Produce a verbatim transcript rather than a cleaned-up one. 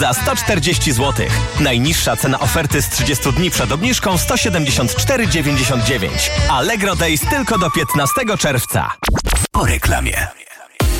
za sto czterdzieści złotych. Najniższa cena oferty z trzydziestu dni przed obniżką sto siedemdziesiąt cztery dziewięćdziesiąt dziewięć. Allegro Days tylko do piętnastego czerwca. Po reklamie.